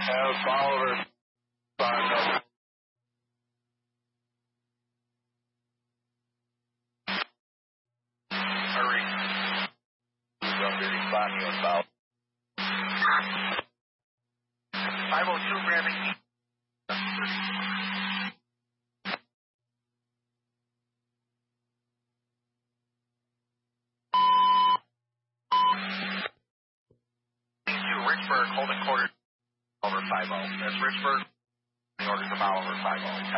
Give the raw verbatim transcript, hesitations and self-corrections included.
Have Oliver. Five. Hurry. Bonnie on South. five oh two grabbing. Richburg holding quarter over five oh. That's Richburg. The orders of Oliver five oh.